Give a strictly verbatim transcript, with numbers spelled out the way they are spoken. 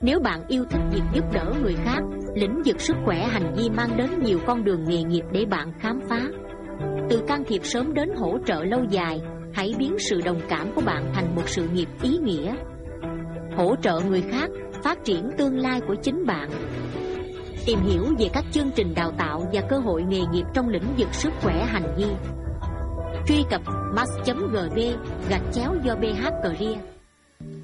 Nếu bạn yêu thích việc giúp đỡ người khác, lĩnh vực sức khỏe hành vi mang đến nhiều con đường nghề nghiệp để bạn khám phá. Từ can thiệp sớm đến hỗ trợ lâu dài, hãy biến sự đồng cảm của bạn thành một sự nghiệp ý nghĩa. Hỗ trợ người khác, phát triển tương lai của chính bạn. Tìm hiểu về các chương trình đào tạo và cơ hội nghề nghiệp trong lĩnh vực sức khỏe hành vi. Truy cập mass chấm gb gạch chéo do bh career.